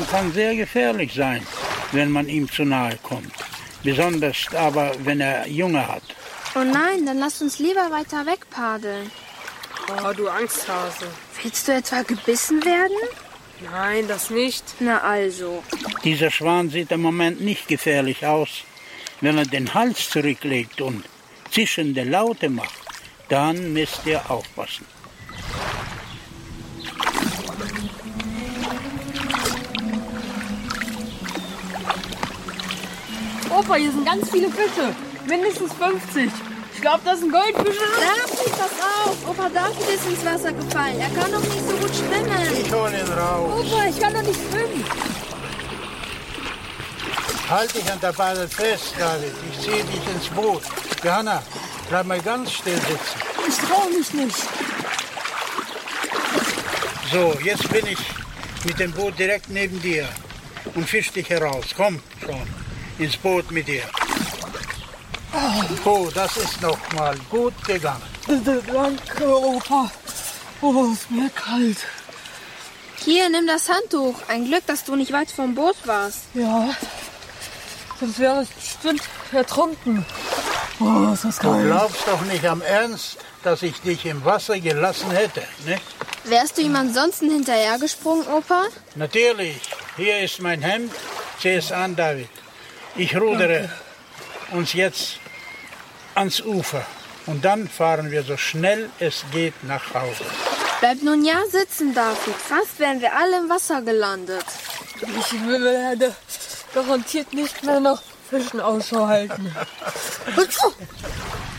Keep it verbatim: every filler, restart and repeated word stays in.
Wal kann sehr gefährlich sein, wenn man ihm zu nahe kommt. Besonders aber, wenn er Junge hat. Oh nein, dann lass uns lieber weiter wegpaddeln. Oh, du Angsthase. Willst du etwa gebissen werden? Nein, das nicht. Na also. Dieser Schwan sieht im Moment nicht gefährlich aus. Wenn er den Hals zurücklegt und zischende Laute macht, dann müsst ihr aufpassen. Opa, hier sind ganz viele Fische. Mindestens fünfzig. Ich glaube, das sind Goldfische. David, pass auf. Opa David ist ins Wasser gefallen. Er kann doch nicht so gut schwimmen. Ich hol ihn raus. Opa, ich kann doch nicht schwimmen. Halt dich an der Paddel fest, David. Ich ziehe dich ins Boot. Johanna, bleib mal ganz still sitzen. Ich traue mich nicht. So, jetzt bin ich mit dem Boot direkt neben dir und fisch dich heraus. Komm schon, ins Boot mit dir. Oh, das ist noch mal gut gegangen. Danke, Opa. Oh, ist mir kalt. Hier, nimm das Handtuch. Ein Glück, dass du nicht weit vom Boot warst. Ja, sonst wäre ich bestimmt ertrunken. Oh, ist das Du kalt. glaubst doch nicht am Ernst, dass ich dich im Wasser gelassen hätte, ne? Wärst du ihm ansonsten hinterhergesprungen, Opa? Natürlich. Hier ist mein Hemd. Zieh es an, David. Ich rudere uns jetzt ans Ufer. Und dann fahren wir so schnell es geht nach Hause. Bleib nun ja sitzen, David. Fast wären wir alle im Wasser gelandet. Ich werde garantiert nicht mehr nach Fischen Ausschau halten.